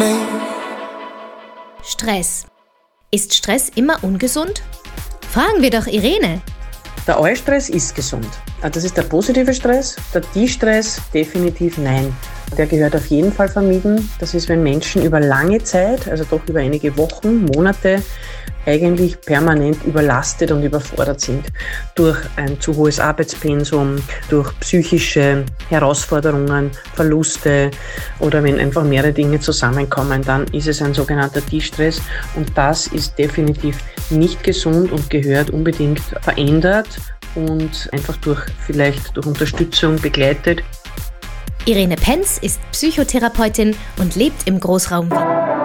Stress. Ist Stress immer ungesund? Fragen wir doch Irene. Der Eustress ist gesund. Das ist der positive Stress. Der De-Stress definitiv nein. Der gehört auf jeden Fall vermieden. Das ist, wenn Menschen über lange Zeit, also doch über einige Wochen, Monate, eigentlich permanent überlastet und überfordert sind. Durch ein zu hohes Arbeitspensum, durch psychische Herausforderungen, Verluste oder wenn einfach mehrere Dinge zusammenkommen, dann ist es ein sogenannter De-Stress und das ist definitiv nicht gesund und gehört unbedingt verändert und einfach vielleicht durch Unterstützung begleitet. Irene Penz ist Psychotherapeutin und lebt im Großraum Wien.